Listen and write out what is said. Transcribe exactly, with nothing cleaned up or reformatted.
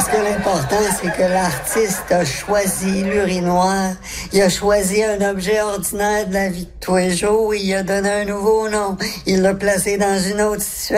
que l'important, c'est que l'artiste a choisi l'urinoir. Il a choisi un objet ordinaire de la vie de tous les jours et il a donné un nouveau nom. Il l'a placé dans une autre situation.